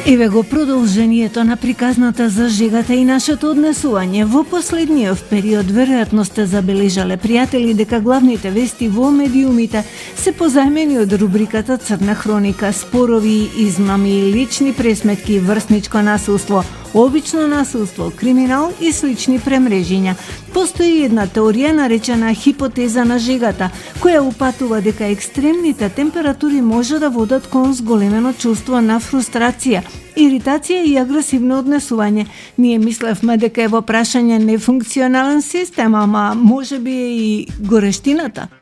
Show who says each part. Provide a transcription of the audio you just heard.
Speaker 1: Еве го продолжението на приказната за жегата и нашето однесување. Во последниот период веројатно сте забележале, пријатели, дека главните вести во медиумите се позајмени од рубриката Црна хроника, спорови, измами, лични пресметки, врсничко насилство, обично насилство, криминал и слични премрежиња. Постои една теорија наречена хипотеза на жегата, која упатува дека екстремните температури може да водат кон зголемено чувство на фрустрација, иритација и агресивно однесување. Ние мислевме дека е во прашање нефункционален систем, ама можеби и горештината.